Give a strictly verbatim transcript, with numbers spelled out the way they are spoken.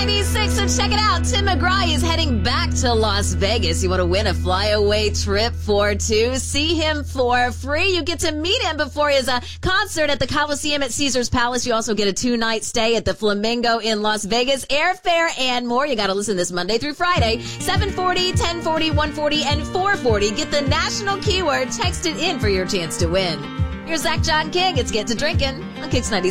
ninety-six, so check it out. Tim McGraw is heading back to Las Vegas. You want to win a flyaway trip for two? See him for free. You get to meet him before his uh, concert at the Coliseum at Caesars Palace. You also get a two-night stay at the Flamingo in Las Vegas. Airfare and more. You got to listen this Monday through Friday, seven forty, ten forty, one forty, and four forty. Get the national keyword. Text it in for your chance to win. Here's Zach John King. It's Get to Drinking on Kicks ninety-six.